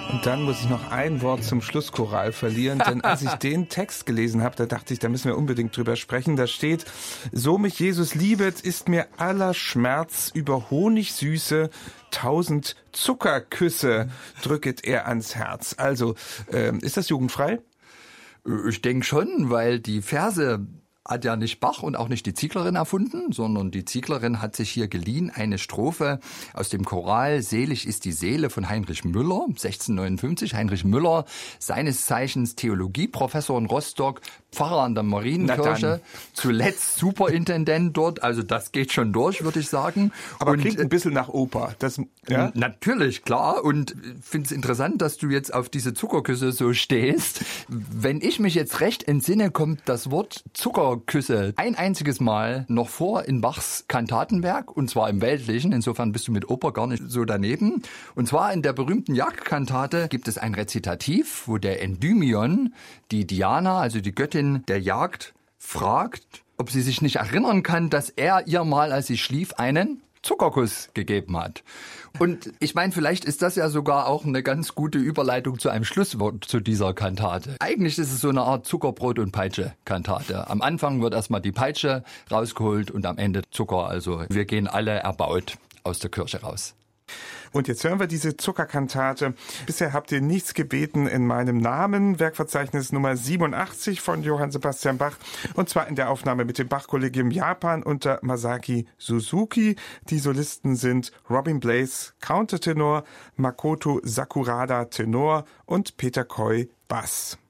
Und dann muss ich noch ein Wort zum Schlusschoral verlieren, denn als ich den Text gelesen habe, da dachte ich, da müssen wir unbedingt drüber sprechen. Da steht: So mich Jesus liebet, ist mir aller Schmerz über Honigsüße 1000 Zuckerküsse drücket er ans Herz. Also, ist das jugendfrei? Ich denke schon, weil die Verse hat ja nicht Bach und auch nicht die Zieglerin erfunden, sondern die Zieglerin hat sich hier geliehen, eine Strophe aus dem Choral Selig ist die Seele von Heinrich Müller, 1659. Heinrich Müller, seines Zeichens Theologieprofessor in Rostock, Pfarrer an der Marienkirche, zuletzt Superintendent dort, also das geht schon durch, würde ich sagen. Aber und klingt ein bisschen nach Oper. Das, ja? Natürlich, klar. Und ich finde es interessant, dass du jetzt auf diese Zuckerküsse so stehst. Wenn ich mich jetzt recht entsinne, kommt das Wort Zuckerküsse ein einziges Mal noch vor in Bachs Kantatenwerk, und zwar im Weltlichen. Insofern bist du mit Oper gar nicht so daneben. Und zwar in der berühmten Jagdkantate gibt es ein Rezitativ, wo der Endymion die Diana, also die Göttin der Jagd, fragt, ob sie sich nicht erinnern kann, dass er ihr mal, als sie schlief, einen Zuckerkuss gegeben hat. Und ich meine, vielleicht ist das ja sogar auch eine ganz gute Überleitung zu einem Schlusswort zu dieser Kantate. Eigentlich ist es so eine Art Zuckerbrot- und Peitsche-Kantate. Am Anfang wird erstmal die Peitsche rausgeholt und am Ende Zucker. Also wir gehen alle erbaut aus der Kirche raus. Und jetzt hören wir diese Zuckerkantate. Bisher habt ihr nichts gebeten in meinem Namen. Werkverzeichnis Nummer 87 von Johann Sebastian Bach. Und zwar in der Aufnahme mit dem Bach-Kollegium Japan unter Masaki Suzuki. Die Solisten sind Robin Blaze, Countertenor, Makoto Sakurada, Tenor und Peter Coy, Bass.